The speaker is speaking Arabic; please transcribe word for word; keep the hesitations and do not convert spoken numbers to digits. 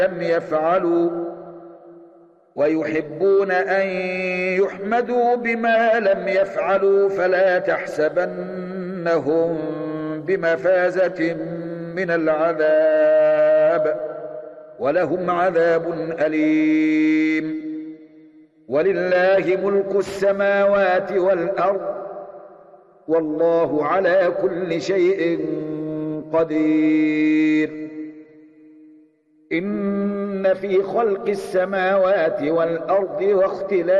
لم يفعلوا ويحبون أن يحمدوا بما لم يفعلوا فلا تحسبنهم بمفازة من العذاب ولهم عذاب أليم. ولله ملك السماوات والأرض والله على كل شيء قدير. إن في خلق السماوات والأرض واختلاف